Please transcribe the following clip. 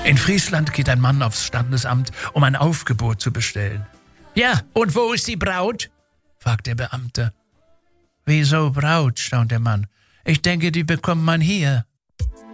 In Friesland geht ein Mann aufs Standesamt, um ein Aufgebot zu bestellen. »Ja, und wo ist die Braut?« fragt der Beamte. »Wieso Braut?« staunt der Mann. »Ich denke, die bekommt man hier.«